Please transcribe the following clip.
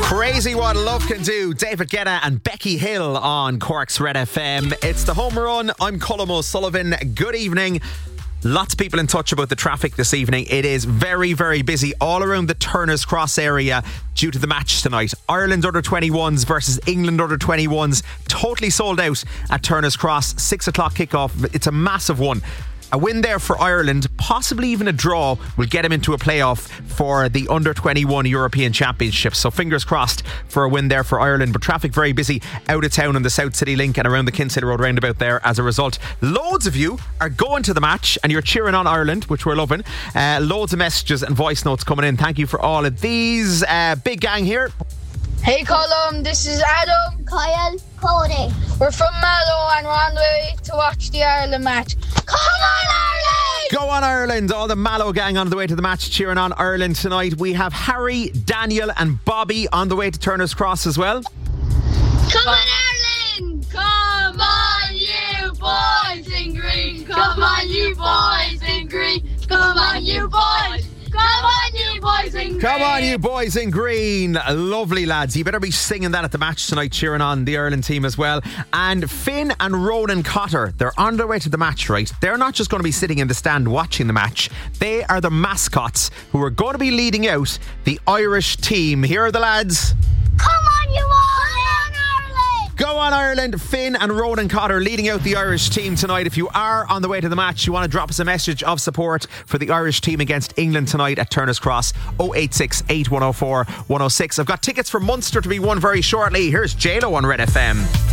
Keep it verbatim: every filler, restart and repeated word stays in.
Crazy what love can do. David Guetta and Becky Hill on Cork's Red F M. It's the home run. I'm Colm O'Sullivan. Good evening. Lots of people in touch about the traffic this evening. It is very, very busy all around the Turner's Cross area due to the match tonight. Ireland under twenty-ones versus England under twenty-ones. Totally sold out at Turner's Cross. Six o'clock kickoff. It's a massive one. A win there for Ireland, possibly even a draw, will get him into a playoff for the under twenty-one European Championship. So fingers crossed for a win there for Ireland. But traffic very busy out of town on the South City Link and around the Kinsale Road roundabout there as a result. Loads of you are going to the match and you're cheering on Ireland, which we're loving. Uh, loads of messages and voice notes coming in. Thank you for all of these. Uh, big gang here. Hey Colm, this is Adam, Kyle, Cody. We're from Mallow and we're on the way to watch the Ireland match. Come on Ireland! Go on Ireland! All the Mallow gang on the way to the match cheering on Ireland tonight. We have Harry, Daniel and Bobby on the way to Turner's Cross as well. Come on Ireland! Come on you boys in green! Come on you boys in green! Come on you boys! Come on you boys in green! Come on you boys in green. Lovely lads. You better be singing that at the match tonight, cheering on the Ireland team as well. And Finn and Ronan Cotter, they're on their way to the match, right? They're not just going to be sitting in the stand watching the match. They are the mascots who are going to be leading out the Irish team. Here are the lads. Come on you all! Come on Ireland! Go on Ireland. Finn and Ronan Cotter leading out the Irish team tonight. If you are on the way to the match, you want to drop us a message of support for the Irish team against England tonight at Turner's Cross. oh eight six, eight one oh four, one oh six. I've got tickets for Munster to be won very shortly. Here's J Lo on Red F M.